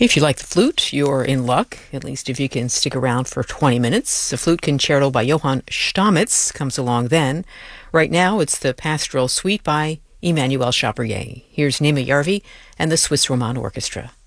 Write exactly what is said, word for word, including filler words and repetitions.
If you like the flute, you're in luck, at least if you can stick around for twenty minutes. The Flute Concerto by Johann Stamitz comes along then. Right now, it's the Pastoral Suite by Emmanuel Chabrier. Here's Nima Yarvi and the Swiss Roman Orchestra.